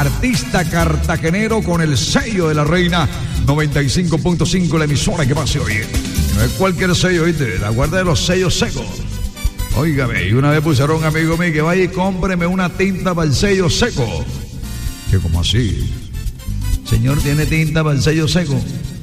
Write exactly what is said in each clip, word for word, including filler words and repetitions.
artista cartagenero con el sello de la Reina noventa y cinco punto cinco, la emisora que más se oye. No es cualquier sello, ¿viste? La guarda de los sellos secos. Óigame, y una vez pusieron a un amigo mío que vaya y cómpreme una tinta para el sello seco. Que como así, señor, ¿tiene tinta para el sello seco?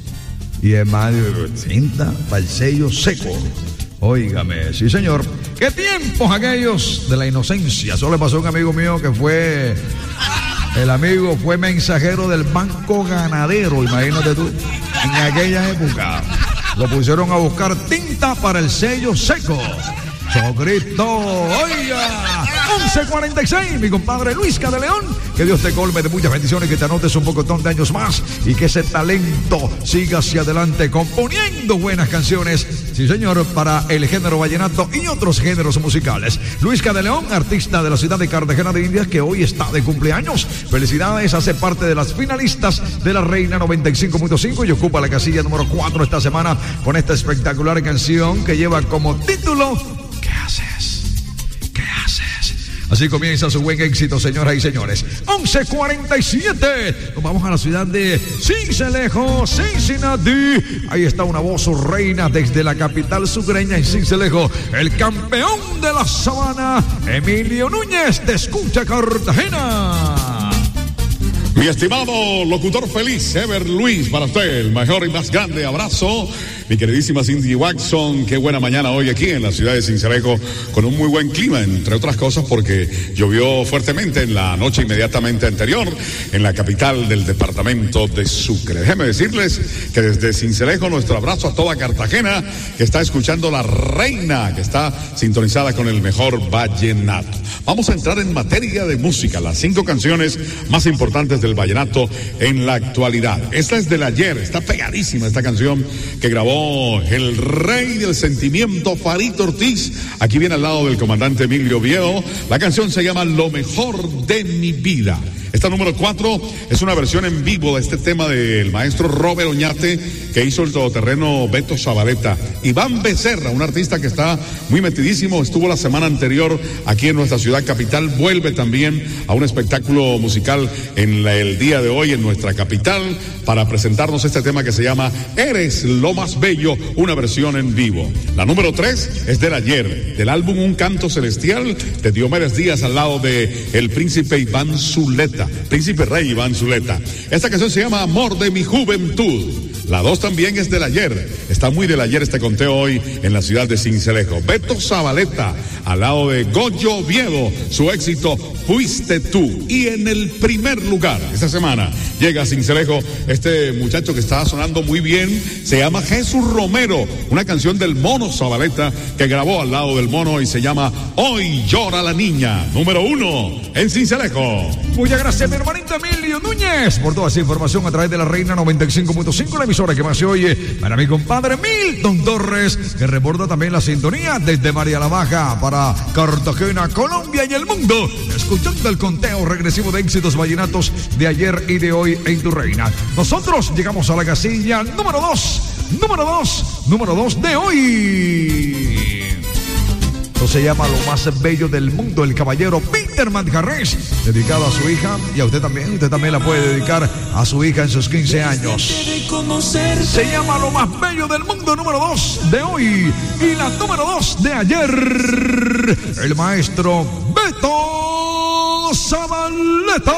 Y es más, tinta para el sello seco. Óigame, sí señor. ¿Qué tiempos aquellos de la inocencia? Solo le pasó a un amigo mío que fue, el amigo fue mensajero del Banco Ganadero, imagínate tú, en aquella época. Lo pusieron a buscar tinta para el sello seco. ¡Socristo! ¡Oiga! once cuarenta y seis, mi compadre Luisca de León. Que Dios te colme de muchas bendiciones, que te anotes un pocotón de años más y que ese talento siga hacia adelante componiendo buenas canciones. Sí, señor, para el género vallenato y otros géneros musicales. Luisca de León, artista de la ciudad de Cartagena de Indias, que hoy está de cumpleaños. Felicidades, hace parte de las finalistas de la Reina noventa y cinco punto cinco y ocupa la casilla número cuatro esta semana con esta espectacular canción que lleva como título ¿Qué haces? ¿Qué haces? Así comienza su buen éxito, señoras y señores. once cuarenta y siete. Nos vamos a la ciudad de Sincelejo, Cincinnati. Ahí está una voz reina desde la capital sucreña en Sincelejo. El campeón de la sabana, Emilio Núñez. Te escucha Cartagena. Mi estimado locutor feliz, Ever Luis, para usted, el mejor y más grande abrazo. Mi queridísima Cindy Watson, qué buena mañana hoy aquí en la ciudad de Sincelejo, con un muy buen clima, entre otras cosas porque llovió fuertemente en la noche inmediatamente anterior en la capital del departamento de Sucre. Déjenme decirles que desde Sincelejo nuestro abrazo a toda Cartagena, que está escuchando la Reina, que está sintonizada con el mejor vallenato. Vamos a entrar en materia de música, las cinco canciones más importantes del vallenato en la actualidad. Esta es del ayer, está pegadísima esta canción que grabó el rey del sentimiento, Farid Ortiz. Aquí viene al lado del comandante Emilio Viedo. La canción se llama Lo Mejor de Mi Vida. Esta número cuatro es una versión en vivo de este tema del maestro Robert Oñate, que hizo el todoterreno Beto Zabaleta. Iván Becerra, un artista que está muy metidísimo, estuvo la semana anterior aquí en nuestra ciudad capital, vuelve también a un espectáculo musical en la, el día de hoy en nuestra capital para presentarnos este tema que se llama Eres lo más bello, una versión en vivo. La número tres es del ayer, del álbum Un Canto Celestial de Diomedes Díaz al lado de el príncipe Iván Zuleta. Príncipe Rey Iván Zuleta. Esta canción se llama Amor de mi Juventud. La dos también es del ayer. Está muy del ayer este conteo hoy en la ciudad de Sincelejo. Beto Zabaleta al lado de Goyo Viedo. Su éxito Fuiste Tú. Y en el primer lugar esta semana llega a Sincelejo este muchacho que está sonando muy bien. Se llama Jesús Romero. Una canción del Mono Zabaleta que grabó al lado del Mono y se llama Hoy Llora la Niña. Número uno en Sincelejo. Muchas gracias, mi hermanito Emilio Núñez, por toda esa información a través de la Reina noventa y cinco punto cinco, la emisora que más se oye. Para mi compadre Milton Torres, que reporta también la sintonía desde María la Baja para Cartagena, Colombia y el mundo, escuchando el conteo regresivo de éxitos vallenatos de ayer y de hoy en tu Reina. Nosotros llegamos a la casilla número dos, número dos, número dos de hoy. Esto se llama Lo Más Bello del Mundo, el caballero Peter Manjarres, dedicado a su hija, y a usted también, usted también la puede dedicar a su hija en sus quince años. Se llama Lo Más Bello del Mundo, número dos de hoy, y la número dos de ayer, el maestro Beto Zabaleta.